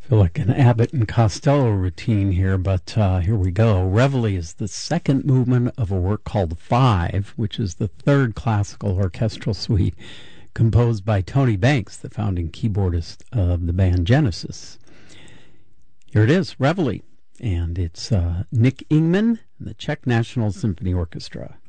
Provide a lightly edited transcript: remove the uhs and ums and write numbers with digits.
Feel like an Abbott and Costello routine here, but here we go. Reveille is the second movement of a work called Five, which is the third classical orchestral suite composed by Tony Banks, the founding keyboardist of the band Genesis. Here it is, Reveille, and it's Nick Ingman and the Czech National Symphony Orchestra.